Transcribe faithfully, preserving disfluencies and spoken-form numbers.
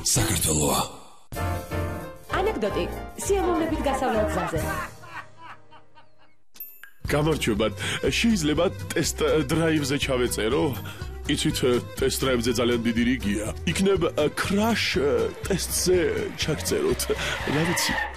საქართველოა. ანეკდოტი სიამოვნებით გასავლელ გზაზე. გამარჯობა, შეიძლება ტესტ დრაივზე ჩავეწერო? იცით, ტესტ დრაივზე ძალიან დიდი რიგია. იქნებ crash ტესტზე ჩაგწეროთ. რა ვიცი.